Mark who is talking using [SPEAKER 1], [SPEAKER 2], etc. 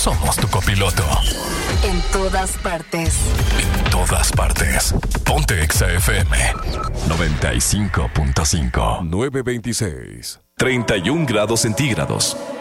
[SPEAKER 1] somos tu copiloto.
[SPEAKER 2] En todas partes.
[SPEAKER 1] En todas partes. Ponte Exa FM 95.5.
[SPEAKER 3] 926. 31 grados centígrados.